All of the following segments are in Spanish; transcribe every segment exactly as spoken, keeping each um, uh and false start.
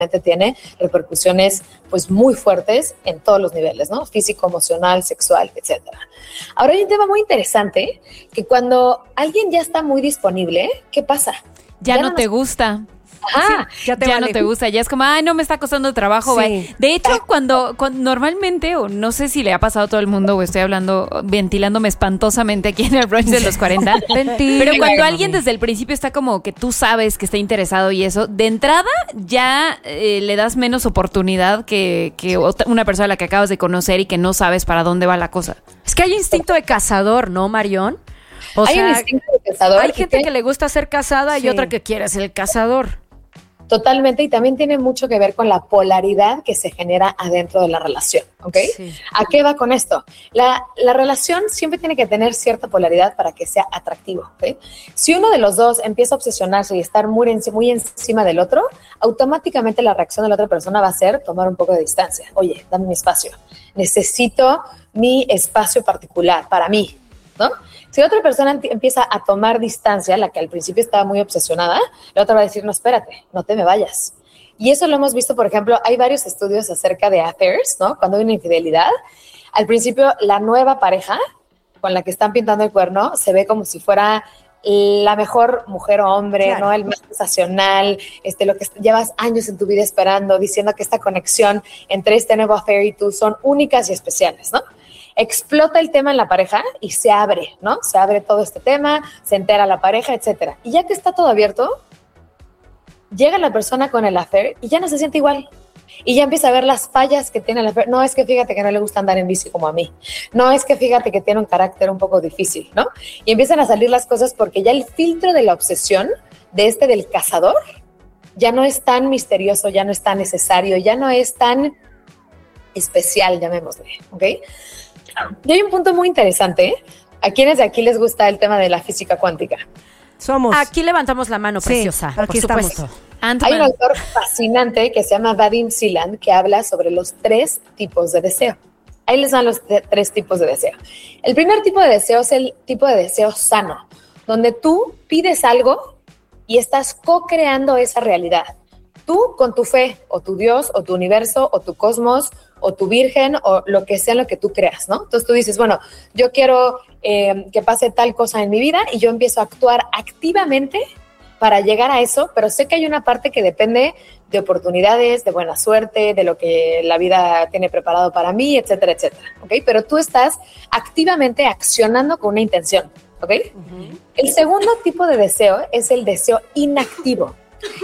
tiene repercusiones pues muy fuertes en todos los niveles, ¿no? Físico, emocional, sexual, etcétera. Ahora hay un tema muy interesante, que cuando alguien ya está muy disponible, ¿qué pasa? Ya, ya no, no te nos... gusta. Ah, sí, ya, te ya vale. no te gusta, ya es como, ay, no me está costando trabajo. Sí. De hecho, cuando, cuando normalmente, o no sé si le ha pasado a todo el mundo, o estoy hablando, ventilándome espantosamente aquí en el brunch de los cuarenta, pero cuando alguien desde el principio está como que tú sabes que está interesado y eso, de entrada ya eh, le das menos oportunidad que, que una persona a la que acabas de conocer y que no sabes para dónde va la cosa. Es que hay instinto de cazador, ¿no, Marión? O hay sea, un instinto de cazador. Hay gente que... que le gusta ser casada sí. y otra que quiere ser el cazador. Totalmente, y también tiene mucho que ver con la polaridad que se genera adentro de la relación, ¿ok? Sí. ¿A qué va con esto? La, la relación siempre tiene que tener cierta polaridad para que sea atractivo, ¿ok? Si uno de los dos empieza a obsesionarse y estar muy, en, muy encima del otro, automáticamente la reacción de la otra persona va a ser tomar un poco de distancia. Oye, dame mi espacio. Necesito mi espacio particular para mí, ¿no? Si otra persona empieza a tomar distancia, la que al principio estaba muy obsesionada, la otra va a decir, no, espérate, no te me vayas. Y eso lo hemos visto, por ejemplo, hay varios estudios acerca de affairs, ¿no? Cuando hay una infidelidad, al principio la nueva pareja con la que están pintando el cuerno se ve como si fuera la mejor mujer o hombre, claro. ¿no? El más sensacional, este, lo que llevas años en tu vida esperando, diciendo que esta conexión entre este nuevo affair y tú son únicas y especiales, ¿no? Explota el tema en la pareja y se abre, ¿no? Se abre todo este tema, se entera la pareja, etcétera. Y ya que está todo abierto, llega la persona con el affair y ya no se siente igual. Y ya empieza a ver las fallas que tiene el affair. No, es que fíjate que no le gusta andar en bici como a mí. No, es que fíjate que tiene un carácter un poco difícil, ¿no? Y empiezan a salir las cosas porque ya el filtro de la obsesión de este del cazador ya no es tan misterioso, ya no es tan necesario, ya no es tan especial, llamémosle, ¿ok? Y hay un punto muy interesante. ¿A quiénes de aquí les gusta el tema de la física cuántica? Somos. Aquí levantamos la mano, preciosa. Sí, aquí por supuesto. Estamos. Hay un autor fascinante que se llama Vadim Siland que habla sobre los tres tipos de deseo. Ahí les dan los de, tres tipos de deseo. El primer tipo de deseo es el tipo de deseo sano, donde tú pides algo y estás co-creando esa realidad. Tú con tu fe, o tu Dios, o tu universo, o tu cosmos, o tu virgen, o lo que sea lo que tú creas, ¿no? Entonces tú dices, bueno, yo quiero eh, que pase tal cosa en mi vida y yo empiezo a actuar activamente para llegar a eso, pero sé que hay una parte que depende de oportunidades, de buena suerte, de lo que la vida tiene preparado para mí, etcétera, etcétera, ¿ok? Pero tú estás activamente accionando con una intención, ¿ok? Uh-huh. El segundo tipo de deseo es el deseo inactivo.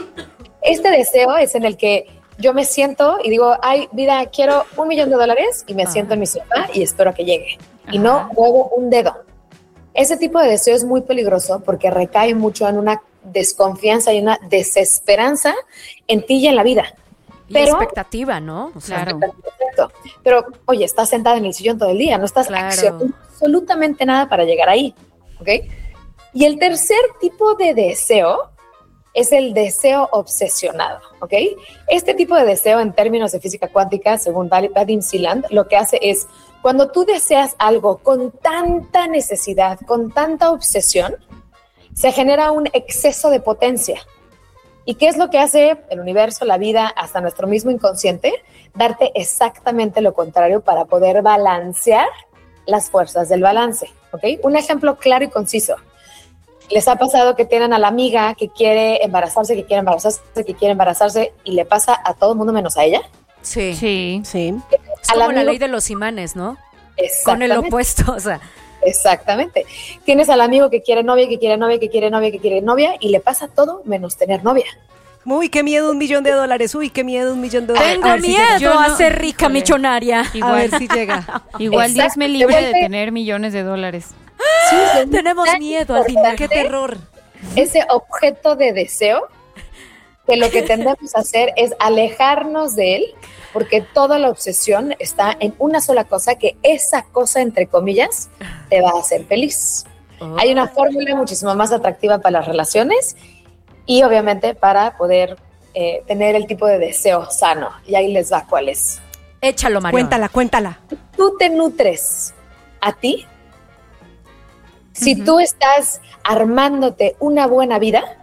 Este deseo es en el que yo me siento y digo, ay, vida, quiero un millón de dólares y me Ajá. siento en mi sofá y espero que llegue. Ajá. Y no muevo un dedo. Ese tipo de deseo es muy peligroso porque recae mucho en una desconfianza y una desesperanza en ti y en la vida. Pero, y expectativa, ¿no? O sea, claro. Perfecto. Pero, oye, estás sentada en el sillón todo el día, no estás claro. accionando absolutamente nada para llegar ahí, ¿ok? Y el tercer tipo de deseo es el deseo obsesionado, ¿ok? Este tipo de deseo, en términos de física cuántica, según Vadim Siland, lo que hace es, cuando tú deseas algo con tanta necesidad, con tanta obsesión, se genera un exceso de potencia. ¿Y qué es lo que hace el universo, la vida, hasta nuestro mismo inconsciente? Darte exactamente lo contrario para poder balancear las fuerzas del balance, ¿ok? Un ejemplo claro y conciso. ¿Les ha pasado que tienen a la amiga que quiere embarazarse, que quiere embarazarse, que quiere embarazarse y le pasa a todo el mundo menos a ella? Sí, sí, sí. Es como la ley de los imanes, ¿no? Con el opuesto, o sea. Exactamente. Tienes al amigo que quiere novia, que quiere novia, que quiere novia, que quiere novia y le pasa todo menos tener novia. Uy, qué miedo un millón de dólares. Uy, qué miedo un millón de dólares. Tengo a miedo si a no, ser rica, híjole. millonaria. Igual, a ver si llega. Igual Dios me libre de tener millones de dólares. Sí, sí, tenemos miedo al final. Qué terror. Ese objeto de deseo, que lo que tendemos a hacer es alejarnos de él, porque toda la obsesión está en una sola cosa, que esa cosa, entre comillas, te va a hacer feliz. Oh. Hay una fórmula muchísimo más atractiva para las relaciones y obviamente para poder eh, tener el tipo de deseo sano. Y ahí les va cuál es. Échalo, Mario. Cuéntala, cuéntala. Tú te nutres a ti. Si uh-huh. tú estás armándote una buena vida,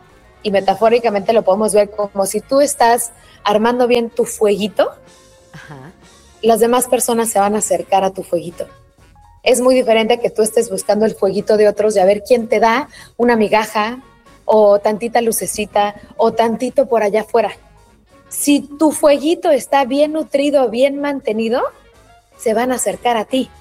y metafóricamente lo podemos ver como si tú estás armando bien tu fueguito, ajá, las demás personas se van a acercar a tu fueguito. Es muy diferente que tú estés buscando el fueguito de otros y a ver quién te da una migaja o tantita lucecita o tantito por allá afuera. Si tu fueguito está bien nutrido, bien mantenido, se van a acercar a ti.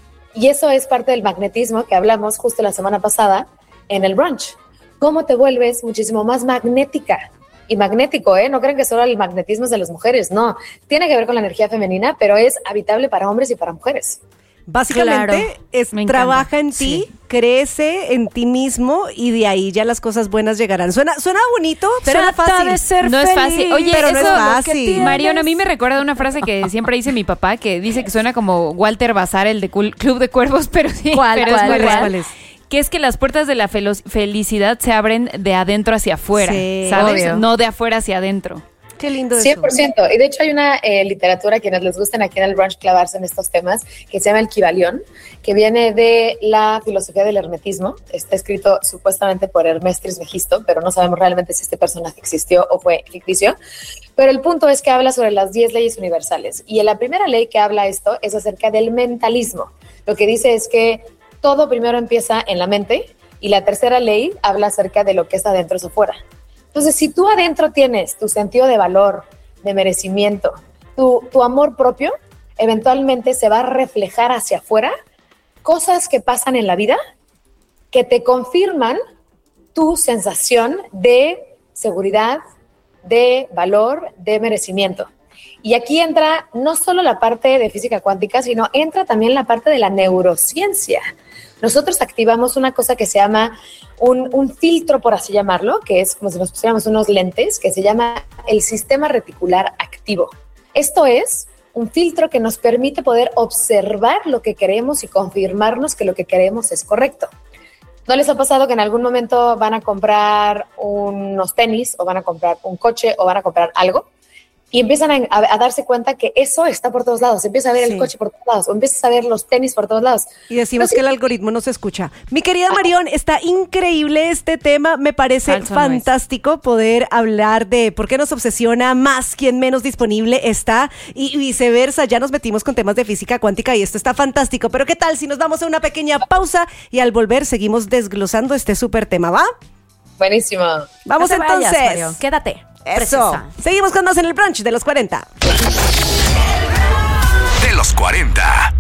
Y eso es parte del magnetismo que hablamos justo la semana pasada en el brunch. Cómo te vuelves muchísimo más magnética. Y magnético, ¿eh? No crean que solo el magnetismo es de las mujeres, no. Tiene que ver con la energía femenina, pero es habitable para hombres y para mujeres. Básicamente, claro, es trabaja en ti, sí, crece en ti mismo y de ahí ya las cosas buenas llegarán. Suena, suena bonito, suena fácil. De ser no feliz, es fácil. Oye, pero eso, no es fácil. Mariona, a mí me recuerda una frase que siempre dice mi papá, que dice que suena como Walter Bazar, el de Club de Cuervos, pero sí, ¿Cuál, pero cuál, es muy cuál, real. ¿Cuál es? Que es que las puertas de la fel- felicidad se abren de adentro hacia afuera, sí, ¿sabes? Obvio. No de afuera hacia adentro. Qué lindo eso. cien por ciento. Y de hecho hay una eh, literatura, quienes les gusten aquí en el brunch clavarse en estos temas, que se llama el Kybalión, que viene de la filosofía del hermetismo. Está escrito supuestamente por Hermes Trismegisto, pero no sabemos realmente si este personaje existió o fue ficticio. Pero el punto es que habla sobre las diez leyes universales. Y en la primera ley que habla esto es acerca del mentalismo. Lo que dice es que todo primero empieza en la mente, y la tercera ley habla acerca de lo que es adentro es afuera. Entonces, si tú adentro tienes tu sentido de valor, de merecimiento, tu, tu amor propio, eventualmente se va a reflejar hacia afuera cosas que pasan en la vida que te confirman tu sensación de seguridad, de valor, de merecimiento. Y aquí entra no solo la parte de física cuántica, sino entra también la parte de la neurociencia. Nosotros activamos una cosa que se llama un, un filtro, por así llamarlo, que es como si nos pusiéramos unos lentes, que se llama el sistema reticular activo. Esto es un filtro que nos permite poder observar lo que queremos y confirmarnos que lo que queremos es correcto. ¿No les ha pasado que en algún momento van a comprar unos tenis o van a comprar un coche o van a comprar algo? Y empiezan a, a, a darse cuenta que eso está por todos lados. Empieza a ver sí. el coche por todos lados, o empiezas a ver los tenis por todos lados. Y decimos Entonces, que el algoritmo no se escucha. Mi querida Marión, está increíble este tema. Me parece Falso fantástico no poder hablar de por qué nos obsesiona más quien menos disponible está y viceversa. Ya nos metimos con temas de física cuántica y esto está fantástico. Pero ¿qué tal si nos damos a una pequeña pausa y al volver seguimos desglosando este súper tema, ¿va? Buenísimo. Vamos no entonces. Vayas, Marión. Quédate. Eso. Precisa. Seguimos con más en el brunch de los cuarenta. De los cuarenta.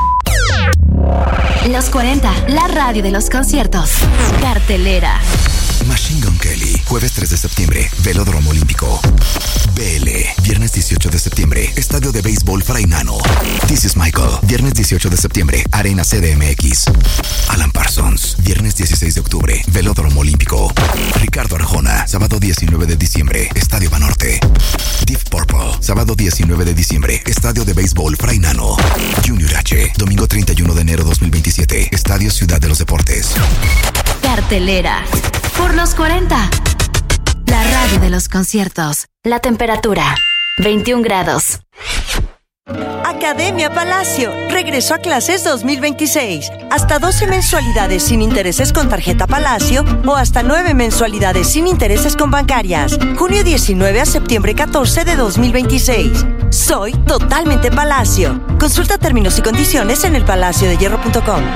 Los cuarenta, la radio de los conciertos. Cartelera. Machine Gun Kelly, jueves tres de septiembre, Velódromo Olímpico. B L, viernes dieciocho de septiembre, Estadio de Béisbol Fray Nano. This is Michael, viernes dieciocho de septiembre, Arena C D M X. Alan Parsons, viernes dieciséis de octubre, Velódromo Olímpico. Ricardo Arjona, sábado diecinueve de diciembre, Estadio Banorte. Deep Purple, sábado diecinueve de diciembre, Estadio de Béisbol Fray Nano. Junior H, domingo treinta y uno de enero dos mil veintisiete, Estadio Ciudad de los Deportes. Cartelera. Por los cuarenta. La radio de los conciertos. La temperatura, veintiún grados. Academia Palacio regresó a clases dos mil veintiséis. Hasta doce mensualidades sin intereses con tarjeta Palacio o hasta nueve mensualidades sin intereses con bancarias. Junio diecinueve a septiembre catorce de dos mil veintiséis. Soy totalmente Palacio. Consulta términos y condiciones en el palacio de hierro punto com.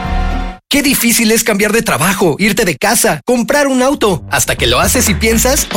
Qué difícil es cambiar de trabajo, irte de casa, comprar un auto. Hasta que lo haces y piensas,